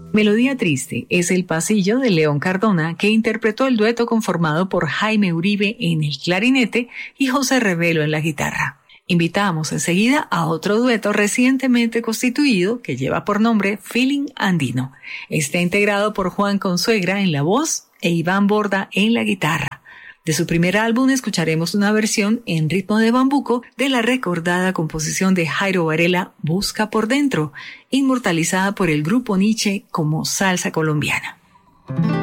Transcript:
Melodía Triste es el pasillo de León Cardona, que interpretó el dueto conformado por Jaime Uribe en el clarinete y José Revelo en la guitarra. Invitamos enseguida a otro dueto recientemente constituido que lleva por nombre Feeling Andino. Está integrado por Juan Consuegra en la voz e Iván Borda en la guitarra. De su primer álbum escucharemos una versión en ritmo de bambuco de la recordada composición de Jairo Varela, Busca por Dentro, inmortalizada por el grupo Nietzsche como salsa colombiana.